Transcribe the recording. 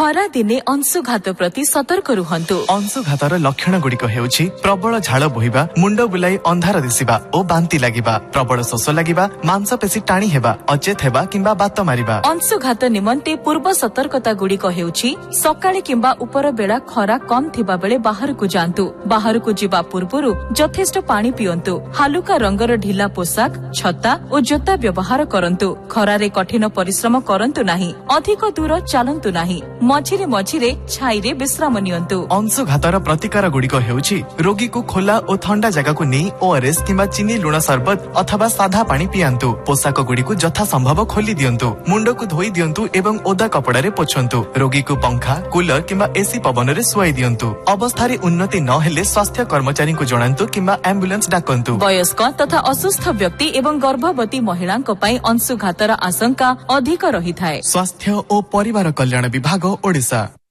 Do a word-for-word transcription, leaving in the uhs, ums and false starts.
खरा दिने अंशुघात प्रति सतर्क रुहंतु। अंशुघातर लक्षण गुड़िक हेउछि प्रबल झाल बोहिबा, मुंड बुलाई अंधार दिसिबा ओ बांती लागिबा, प्रबल शोष लागिबा, मांसपेशी टाणी हेबा, अचेत हेबा किंबा बात मारिबा। अंशुघात निमंते पूर्व सतर्कता गुड़िक हेउछि सकाळे किंबा उपर बेला खरा कम थिबा बेले बाहर को जांतु। बाहर को जिबा पूर्वरु यथेष्ट पानी पियंतु। हालुका रंगर ढिला पोशाक, छता और जोता व्यवहार करंतु। खरारे कठिन परिश्रम करंतु नाही। अधिक दूर चलंतु नाही। मझिरे मझिरे छाईरे विश्राम नियंतु। अंशुघातर प्रतिकार गुड़िक हेउछि रोगी को खोला और ठंडा जगह को नहीं ओआरएस किंबा चीनी लुण सरबत अथवा साधा पानी पियांतु। पोशाक गुड़िक यथा संभव खोली दियंतु। मुंड को धोई दियंतु एवं ओदा कपड़ा रे पोछंतु। रोगी को पंखा, कूलर किंबा एसी पवन रे सुआई दियंतु। अवस्थारे उन्नति न हेले स्वास्थ्य कर्मचारी को जणांतु किंबा एम्बुलेंस डाकंतु। वयस्क तथा असुस्थ व्यक्ति एवं गर्भवती महिलांक पई अंशुघातर आशंका अधिक रही थाए। स्वास्थ्य और परिवार कल्याण विभाग ओडिशा।